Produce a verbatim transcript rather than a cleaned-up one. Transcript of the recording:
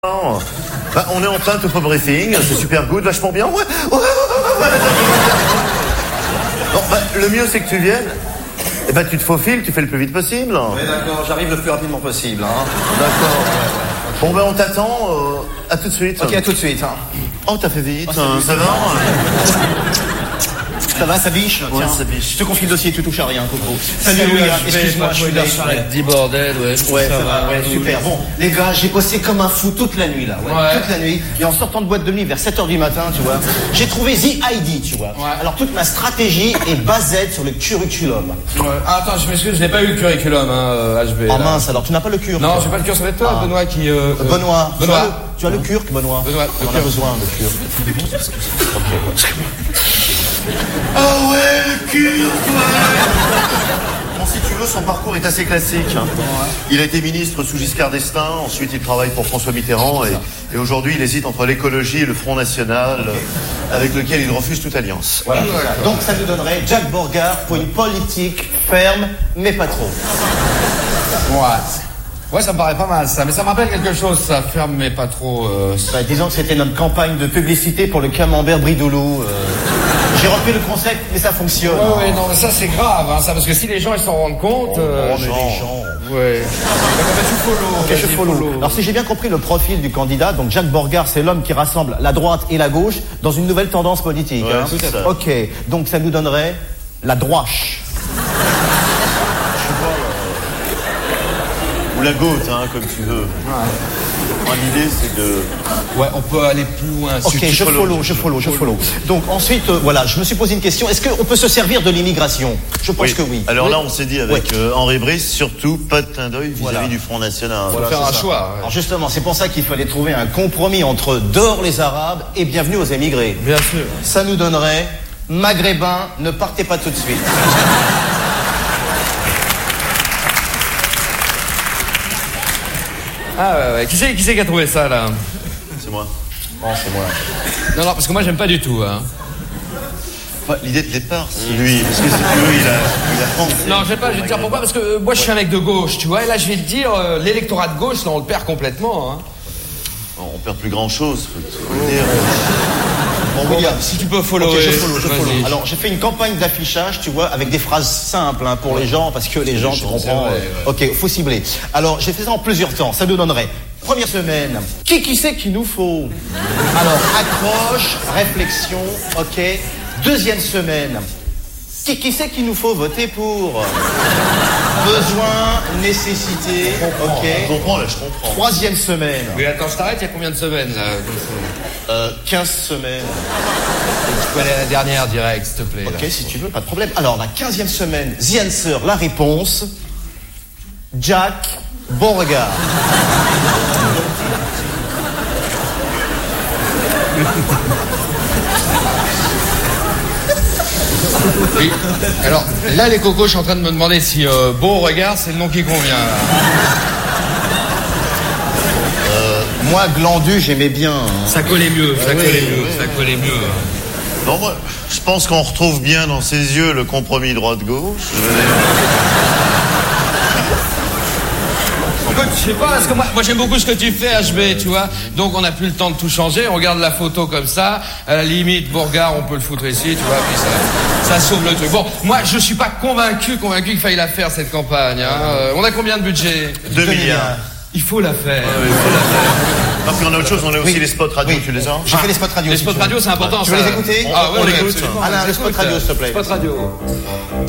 Non. Bah, on est en plein topo briefing, c'est super good, vachement bien. Ouais, ouais, ouais, ouais. Bon, bah, le mieux c'est que tu viennes. Et bah tu te faufiles, tu fais le plus vite possible. Oui d'accord, j'arrive le plus rapidement possible. Hein. D'accord. Bon bah on t'attend, euh, à tout de suite. Ok, à tout de suite. Hein. Oh t'as fait vite, oh, ça, hein, ça va Ça va, ça biche? Ouais, ça biche. Je te confie le dossier, tu touches à rien, Coco. Salut, Salut Louis, excuse-moi, je suis là. Dis bordel, ouais. Ouais, ça, ça va, ouais, super. Bon, les gars, j'ai bossé comme un fou toute la nuit, là. Ouais, ouais. Toute la nuit. Et en sortant de boîte de nuit vers sept heures du matin, tu vois, j'ai trouvé The I D, tu vois. Ouais. Alors, toute ma stratégie est basée sur le curriculum. Ouais. Ah, attends, je m'excuse, je n'ai pas eu le curriculum, hein, H B. Oh mince, alors tu n'as pas le cure. Non, j'ai pas le cure, ça va être toi, ah. Benoît, qui... Euh, Benoît. Benoît. Tu as le, le cure, Benoît. Benoît, on en a besoin, le cure. Ah ouais, le cul, Bon, si tu veux, son parcours est assez classique. Hein. Il a été ministre sous Giscard d'Estaing, ensuite il travaille pour François Mitterrand, et, et aujourd'hui il hésite entre l'écologie et le Front National, okay. avec lequel il refuse toute alliance. Voilà. Voilà. Donc ça nous donnerait Jack Borgard pour une politique ferme, mais pas trop. Ouais. Ouais, ça me paraît pas mal, ça. Mais ça me rappelle quelque chose, ça. Ferme, mais pas trop... Euh... Bah, disons que c'était notre campagne de publicité pour le camembert Bridoulou. Euh... J'ai repris le concept, mais ça fonctionne. Ouais, ouais, non, mais ça, c'est grave, hein, ça. Parce que si les gens, ils s'en rendent compte... Oh, euh, mais les gens... Ouais. Je follow. Ok, je follow. follow. Alors, si j'ai bien compris le profil du candidat, donc Jack Borgard, c'est l'homme qui rassemble la droite et la gauche dans une nouvelle tendance politique. Ouais, hein. tout à fait. Ok, donc ça nous donnerait la droiche. Ou la goutte, hein, comme tu veux. Ouais. L'idée, c'est de... Ouais, on peut aller plus loin. Ok, je follow, follow, je follow, je follow. Donc ensuite, euh, voilà, je me suis posé une question. Est-ce qu'on peut se servir de l'immigration? Je pense oui. que oui. Alors oui. là, on s'est dit avec oui. euh, Henri Brice, surtout, pas de clin d'œil vis-à-vis voilà. du Front National. Voilà, faire un ça. choix. Ouais. Alors justement, c'est pour ça qu'il fallait trouver un compromis entre dehors les Arabes et bienvenue aux émigrés. Bien sûr. Ça nous donnerait Maghrébins, ne partez pas tout de suite. Ah ouais, ouais. Qui c'est qui, qui a trouvé ça, là? C'est moi. Bon, c'est moi. Non, non, parce que moi, j'aime pas du tout, hein. Enfin, l'idée de départ, c'est lui. Parce que si tu veux, il a, il a pensé. Non, je vais pas, je vais te dire pourquoi, parce que euh, moi, je suis un mec de gauche, tu vois, et là, je vais te dire, euh, l'électorat de gauche, là, on le perd complètement, hein. On perd plus grand-chose, faut le dire. Bon, William, si tu peux follow. Okay, je follow, je follow. Alors, j'ai fait une campagne d'affichage, tu vois, avec des phrases simples hein, pour les gens, parce que les gens, tu comprends. Ouais, ouais. Ok, faut cibler. Alors, j'ai fait ça en plusieurs temps. Ça nous donnerait, première semaine, qui qui c'est qu'il nous faut? Alors, accroche, réflexion, ok. Deuxième semaine, qui qui c'est qu'il nous faut voter pour? Besoin, nécessité, ok. Je comprends, là, je comprends. Troisième semaine. Mais attends, je t'arrête, il y a combien de semaines, là? Euh, quinze semaines. Tu peux aller à la dernière direct, s'il te plaît. Ok, là. si tu veux, pas de problème. Alors, la quinzième semaine, The Answer, la réponse. Jack Borgard. Oui. Alors, là, les cocos, je suis en train de me demander si euh, Beauregard, c'est le nom qui convient. Euh, moi, Glandu, j'aimais bien. Hein. Ça collait mieux, ça ah, collait oui, mieux, oui, ça oui. collait mieux. Non, moi, je pense qu'on retrouve bien dans ses yeux le compromis droite-gauche. Écoute, je sais pas, parce que moi, moi j'aime beaucoup ce que tu fais, H B, tu vois. Donc on n'a plus le temps de tout changer. On regarde la photo comme ça. À la limite, Borgard, on peut le foutre ici, tu vois. Puis ça, ça sauve le truc. Bon, moi je suis pas convaincu, convaincu qu'il faille la faire cette campagne. Hein. Euh, on a combien de budget? Deux milliards. Il faut la faire. Ouais, il faut la faire. Parce qu'on a autre chose, on a aussi oui. les spots radio, oui. tu les as? J'ai fait les spots radio. Les Si spots radio, c'est important. Tu ça. veux les écouter? Ah ouais, on on l'écoute. absolument. Alain, les spots radio, s'il te plaît. Spots radio.